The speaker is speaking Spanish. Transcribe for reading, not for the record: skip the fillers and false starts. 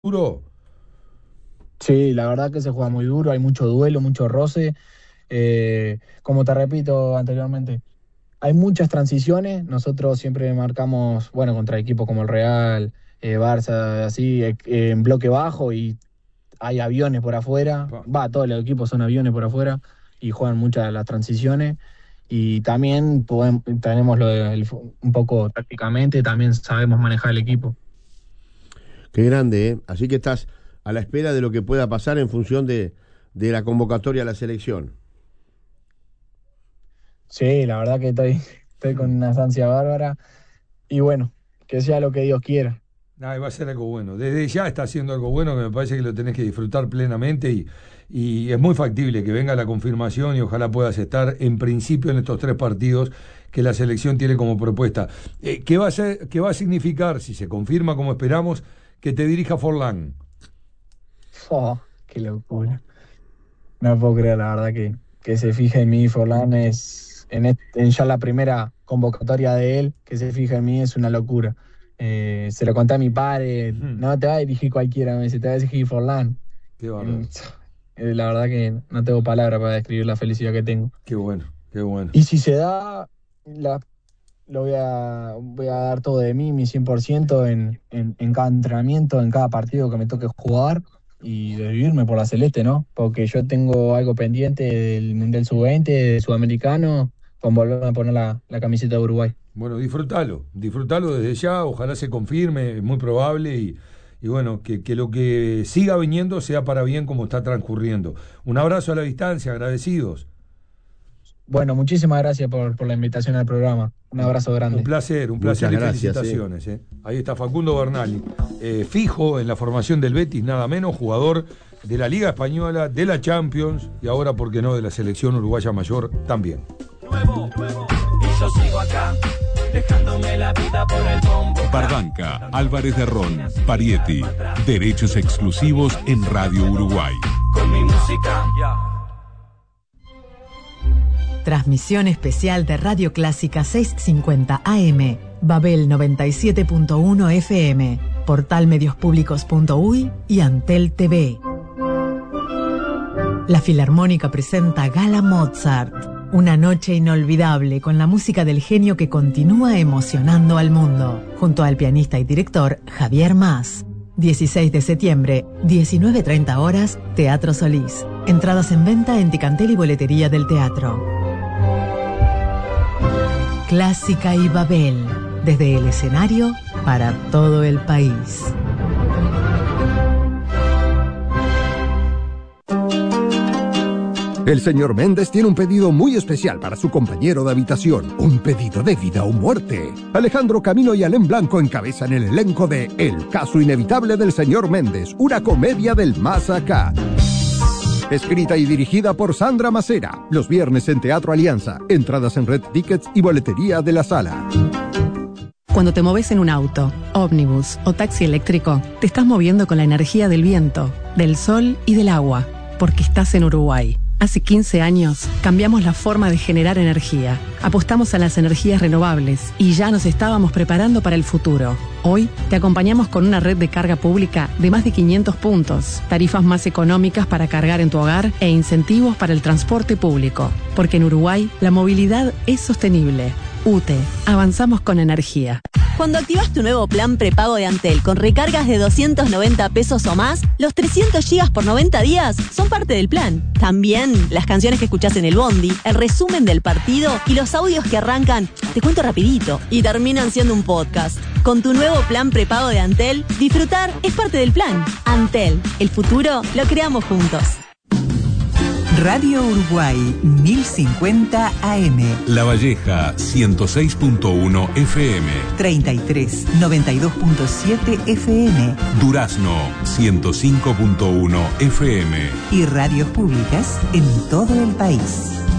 duro. Sí, la verdad que se juega muy duro, hay mucho duelo, mucho roce. Como te repito anteriormente, hay muchas transiciones. Nosotros siempre marcamos, bueno, contra equipos como el Real, Barça, así, en bloque bajo y hay aviones por afuera. Pa. Todos los equipos son aviones por afuera y juegan muchas las transiciones. Y también tenemos un poco tácticamente, también sabemos manejar el equipo. Qué grande, ¿eh? Así que estás a la espera de lo que pueda pasar en función de la convocatoria a la selección. Sí, la verdad que estoy con una ansia bárbara. Y bueno, que sea lo que Dios quiera. Va a ser algo bueno. Desde ya está haciendo algo bueno que me parece que lo tenés que disfrutar plenamente y es muy factible que venga la confirmación y ojalá puedas estar en principio en estos 3 partidos que la selección tiene como propuesta. ¿Qué va a significar, si se confirma como esperamos, que te dirija Forlán? Oh, qué locura. No puedo creer, la verdad, que se fije en mí. Forlán es en ya la primera convocatoria de él, que se fije en mí es una locura. Se lo conté a mi padre, no te va a dirigir cualquiera, me dice, te va a dirigir Forlán. Qué bárbaro. La verdad que no tengo palabras para describir la felicidad que tengo. Qué bueno, qué bueno. Y si se da, voy a dar todo de mí, mi 100% en cada entrenamiento, en cada partido que me toque jugar y de vivirme por la celeste, ¿no? Porque yo tengo algo pendiente del Mundial Sub-20, de Sudamericano, con volver a poner la camiseta de Uruguay. Bueno, disfrútalo desde ya, ojalá se confirme, es muy probable y bueno, que lo que siga viniendo sea para bien como está transcurriendo. Un abrazo a la distancia, agradecidos. Bueno, muchísimas gracias por la invitación al programa. Un abrazo grande. Un placer Muchas y gracias, felicitaciones. Ahí está Facundo Bernali, fijo en la formación del Betis, nada menos, jugador de la Liga Española, de la Champions y ahora, ¿por qué no?, de la selección uruguaya mayor también. Nuevo, y yo sigo acá, dejándome la vida por el bombo. Barbanca, Álvarez de Ron, Parietti, derechos exclusivos en Radio Uruguay. Con mi música, Transmisión especial de Radio Clásica 650 AM, Babel 97.1 FM, portalmediospublicos.uy y Antel TV. La Filarmónica presenta Gala Mozart, una noche inolvidable con la música del genio que continúa emocionando al mundo, junto al pianista y director Javier Mas. 16 de septiembre, 19:30 horas, Teatro Solís. Entradas en venta en Ticantel y boletería del teatro. Clásica y Babel, desde el escenario para todo el país. El señor Méndez tiene un pedido muy especial para su compañero de habitación. Un pedido de vida o muerte. Alejandro Camino y Alén Blanco encabezan el elenco de El caso inevitable del señor Méndez, una comedia del más acá. Escrita y dirigida por Sandra Macera. Los viernes en Teatro Alianza. Entradas en Red Tickets y boletería de la sala. Cuando te moves en un auto, ómnibus o taxi eléctrico, te estás moviendo con la energía del viento, del sol y del agua, porque estás en Uruguay. Hace 15 años cambiamos la forma de generar energía, apostamos a las energías renovables y ya nos estábamos preparando para el futuro. Hoy te acompañamos con una red de carga pública de más de 500 puntos, tarifas más económicas para cargar en tu hogar e incentivos para el transporte público. Porque en Uruguay la movilidad es sostenible. UTE, avanzamos con energía. Cuando activas tu nuevo plan prepago de Antel con recargas de 290 pesos o más, los 300 gigas por 90 días son parte del plan. También las canciones que escuchás en el bondi, el resumen del partido y los audios que arrancan, te cuento rapidito, y terminan siendo un podcast. Con tu nuevo plan prepago de Antel, disfrutar es parte del plan. Antel, el futuro lo creamos juntos. Radio Uruguay 1050 AM. La Valleja 106.1 FM. 33 92.7 FM. Durazno 105.1 FM. Y radios públicas en todo el país.